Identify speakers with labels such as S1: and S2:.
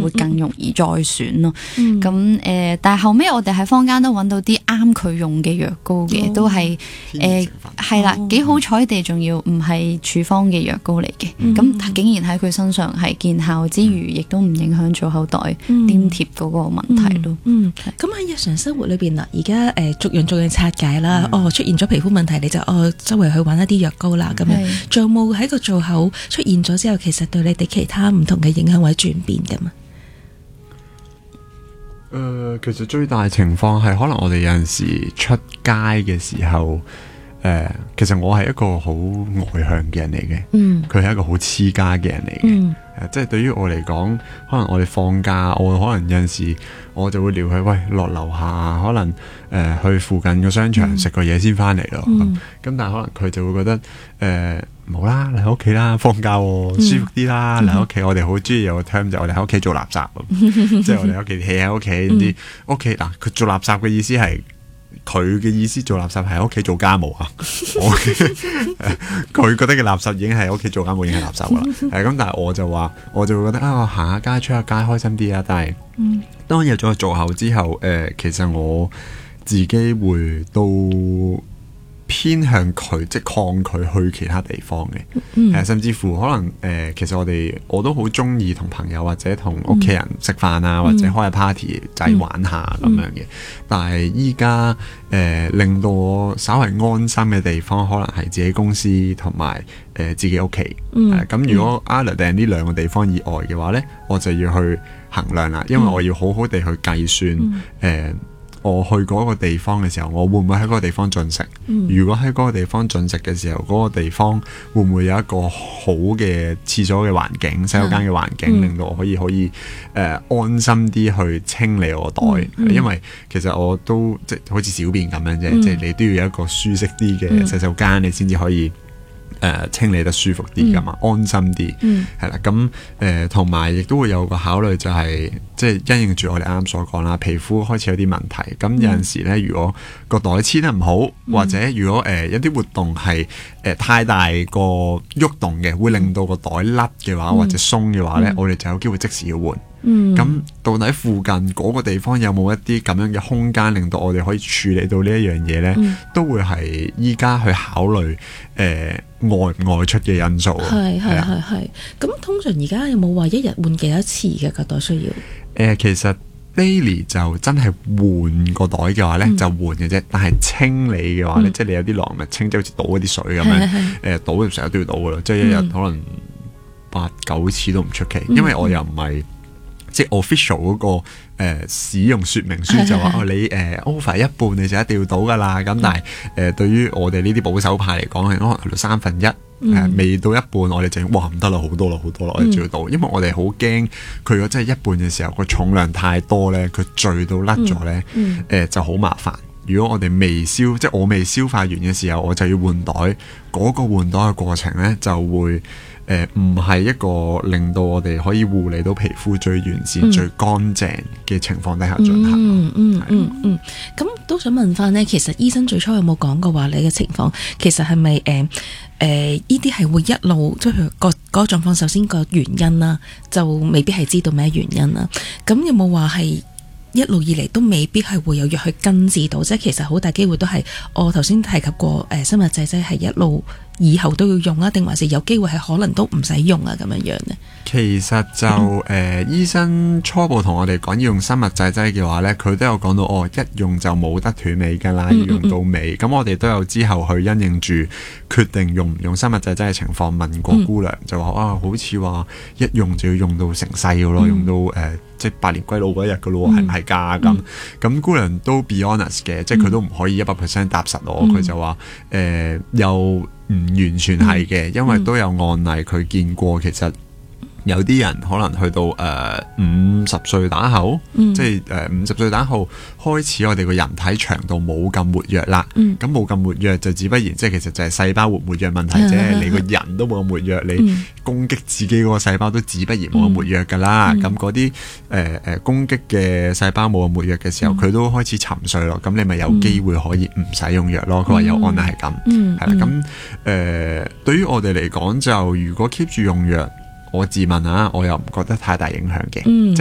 S1: 會更容易再選咯。咁但係後尾我哋喺坊間都揾到啲啱佢用嘅藥膏嘅，都係係啦，幾好彩地仲要唔係處方嘅藥膏嚟嘅。咁竟然喺佢身上係見效之餘，亦都唔影響咗口袋黏貼嗰個問題咯。
S2: 咁喺日常生活裏邊啦，而家逐樣拆解啦。出現咗皮膚問題，你就周圍去揾一啲藥膏啦。咁樣仲有冇喺個造口出現咗之後，其實對你哋其他唔同嘅影響或者轉變㗎嘛？
S3: 其實最大情況係可能我哋有陣時出街嘅時候，其實我係一個好外向嘅人嚟嘅，佢係一個好黐家嘅人嚟嘅。即係對於我嚟講，可能我哋放假，我可能有陣時我就會撩佢，喂，落樓下，可能去附近個商場食個嘢先翻嚟咯。咁但係可能佢就會覺得冇啦，嚟喺屋企啦，放假舒服啲啦，嚟喺屋企。我哋好中意有個 term 就我哋喺屋企做垃圾，即係我哋喺屋企 hea 喺屋企啲屋企嗱。佢做垃圾嘅意思係。佢嘅意思做垃圾係喺屋企做家務啊，佢覺得嘅垃圾已經係喺屋企做家務已經係垃圾噶啦，咁但係我就會覺得我行下街出下街開心啲啊，但係當有咗造口之後，其實我自己會都偏向佢，即係抗拒去其他地方嘅，甚至乎可能其實我都好中意同朋友或者同屋企人食飯啊，或者開下 party 仔玩下咁樣嘅。但係依家令到我稍為安心嘅地方，可能係自己公司同埋自己屋企。咁如果 other than 呢兩個地方以外嘅話呢，我就要去衡量啦，因為我要好好地去計算我去嗰個地方嘅時候，我會唔會喺嗰個地方進食？如果喺嗰個地方進食嘅時候，嗰個地方會唔會有一個好嘅廁所嘅環境、洗手間嘅環境，令到我可以安心啲去清理我袋？因為其實我都即係好似小便咁樣啫，即係你都要有一個舒適啲嘅洗手間，你先至可以清理得舒服啲噶嘛，安心啲係啦。咁同埋亦都會有個考慮，就係即係因應住我哋啱啱所講啦，皮膚開始有啲問題。咁有陣時咧，如果個袋黐得唔好，或者如果有啲活動係太大個喐動嘅，會令到個袋甩嘅話，或者鬆嘅話咧，我哋就有機會即時要換。咁到底附近嗰個地方有冇一啲咁樣嘅空間，令到我哋可以處理到呢一樣嘢呢？都會係依家去考慮外唔外出嘅因素。係。
S2: 咁通常而家有冇話一日換幾多次嘅個袋需要？
S3: 其實 daily 就真係換個袋嘅話呢，就換嘅啫。但係清理嘅話呢，即係你有啲狼咪清，即係好似倒嗰啲水咁樣，倒成日都要倒噶啦，即係一日可能8-9次都唔出奇。因為我又唔係。即係 official 嗰個使用說明書就話你over 一半你就一定要倒噶啦。咁但係對於我哋呢啲保守派嚟講，係可能去到1/3，未到一半我哋就哇唔得啦，好多啦，我哋就要倒。因為我哋好驚佢如果真係一半嘅時候個重量太多咧，佢聚到甩咗咧，就好麻煩。如果我哋即係我未消化完嘅時候，我就要換袋。嗰個換袋嘅過程咧就會。唔係一個令到我哋可以護理到皮膚最完善、最乾淨嘅情況底下進行。
S2: 咁都想問翻呢，其實醫生最初有冇講過話你嘅情況？其實係咪呢啲係會一路即係譬如個狀況，首先個原因啦，就未必係知道咩原因啦。咁有冇話係？一路以嚟都未必係會有藥去根治到，即係其實好大機會都係我頭先提及過，生物製劑係一路以後都要用啊，定還是有機會係可能都唔使用啊咁樣樣呢？
S3: 其實就醫生初步同我哋講要用生物製劑嘅話呢，佢都有講到一用就冇得斷尾噶啦，要用到尾。咁我哋都有之後去因應住決定用唔用生物製劑嘅情況問過姑娘，就話好似話一用就要用到成世噶咯，用到即係百年歸老嗰一日噶咯，係唔係㗎？咁姑娘都 be honest 嘅，即係佢都唔可以100% 答實我，佢就話又唔完全係嘅，因為都有案例佢見過，其實。有啲人可能去到50歲打後，即係50歲打後開始，我哋個人體長度冇咁活躍啦。咁冇咁活躍就自不然，即係其實就係細胞活唔活躍問題啫。你個人都冇咁活躍，你攻擊自己嗰個細胞都自不然冇咁活躍噶啦。咁嗰啲攻擊嘅細胞冇咁活躍嘅時候，佢都開始沉睡咯。咁你咪有機會可以唔使用藥咯。佢話有案例係咁，係啦。咁對於我哋嚟講，就如果 keep 住用藥。我自問我又唔覺得太大影響嘅，